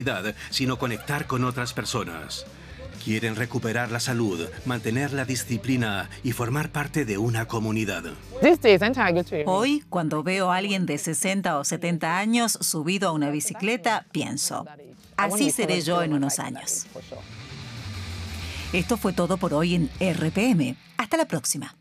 sino conectar con otras personas. Quieren recuperar la salud, mantener la disciplina y formar parte de una comunidad. Hoy, cuando veo a alguien de 60 o 70 años subido a una bicicleta, pienso, así seré yo en unos años. Esto fue todo por hoy en RPM. Hasta la próxima.